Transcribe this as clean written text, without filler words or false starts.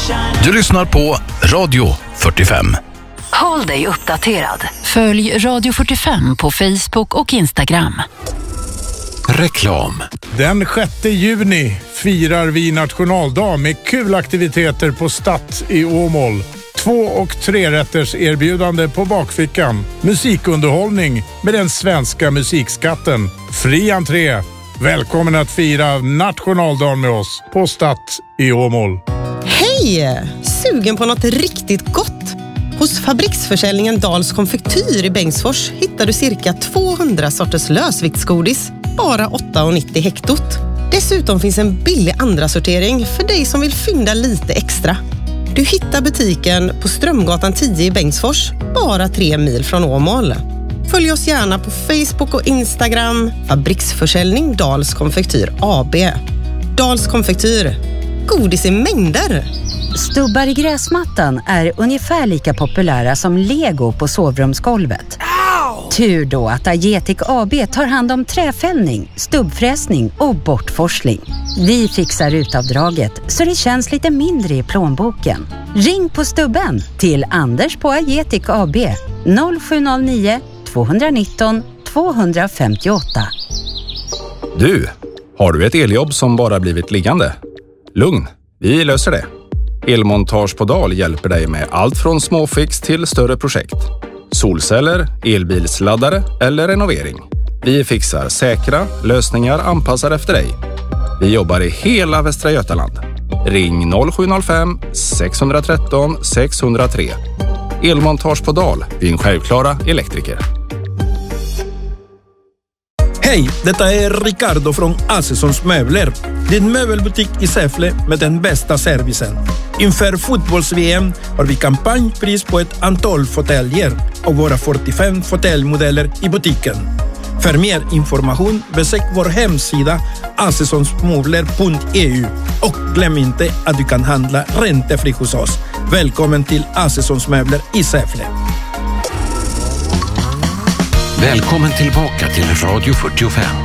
Du lyssnar på Radio 45. Håll dig uppdaterad. Följ Radio 45 på Facebook och Instagram. Reklam. Den 6 juni firar vi nationaldag med kul aktiviteter på Stadt i Åmål. 2- och 3-rätters erbjudande på bakfickan. Musikunderhållning med den svenska musikskatten. Fri entré. Välkommen att fira nationaldagen med oss på Stadt i Åmål. Hej! Sugen på något riktigt gott? Hos fabriksförsäljningen Dals konfektyr i Bengtsfors hittar du cirka 200 sorters lösviktsgodis, bara 8,90 hektot. Dessutom finns en billig andra sortering för dig som vill fynda lite extra. Du hittar butiken på Strömgatan 10 i Bengtsfors, bara 3 mil från Åmål. Följ oss gärna på Facebook och Instagram. Fabriksförsäljning Dals konfektyr AB. Dals konfektyr. Godis i mängder. Stubbar i gräsmattan är ungefär lika populära som Lego på sovrumsgolvet. Tur då att Agetic AB tar hand om träfällning, stubbfräsning och bortforsling. Vi fixar utavdraget så det känns lite mindre i plånboken. Ring på stubben till Anders på Agetic AB 0709 219 258. Du, har du ett eljobb som bara blivit liggande? Lugn, vi löser det. Elmontage på Dal hjälper dig med allt från småfix till större projekt. Solceller, elbilsladdare eller renovering. Vi fixar säkra lösningar anpassade efter dig. Vi jobbar i hela Västra Götaland. Ring 0705 613 603. Elmontage på Dal, din självklara elektriker. Hej, detta är Ricardo från Assessons Möbler. Din möbelbutik i Säffle med den bästa servicen. Inför fotbolls-VM har vi kampanjpris på ett antal fåtöljer och våra 45 fåtöljmodeller i butiken. För mer information besök vår hemsida assessonsmöbler.eu och glöm inte att du kan handla räntefri hos oss. Välkommen till Assessons Möbler i Säffle. Välkommen tillbaka till Radio 45.